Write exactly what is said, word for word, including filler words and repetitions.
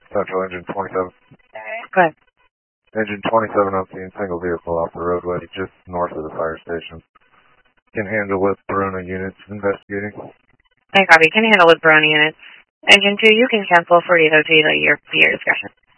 Central Engine twenty-seven. Go ahead. Engine twenty-seven, I'm seeing single vehicle off the roadway just north of the fire station. Can handle with Verona units investigating. I copy. Can handle with Verona units. Engine two, you can cancel for either to your, your discussion.